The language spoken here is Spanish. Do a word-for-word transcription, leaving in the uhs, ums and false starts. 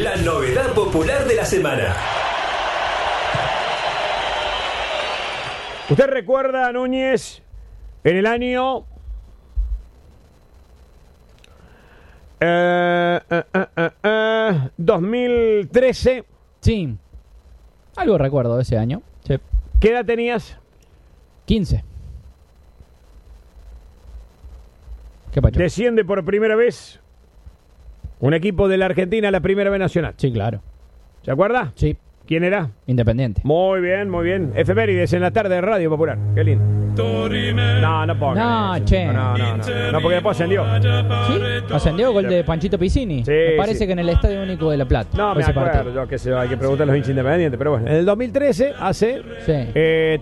La novedad popular de la semana. ¿Usted recuerda, Núñez, en el año eh, eh, eh, eh, eh, dos mil trece? Sí. Algo recuerdo de ese año. Sí. ¿Qué edad tenías? quince. ¿Qué pacho? Desciende por primera vez un equipo de la Argentina a la Primera B Nacional. Sí, claro. ¿Se acuerda? Sí. ¿Quién era? Independiente. Muy bien, muy bien. Efemérides en la tarde de Radio Popular. Qué lindo. No, no pongan No, eso. che. No, no, no. No, porque después ascendió. ¿Sí? ¿Ascendió gol de Panchito Piccini? Sí, Me parece sí. que en el Estadio Único de La Plata. No, me ese acuerdo. partido. Yo qué sé, hay que preguntar a los hinchas independientes. Pero bueno, en el dos mil trece hace Sí. eh,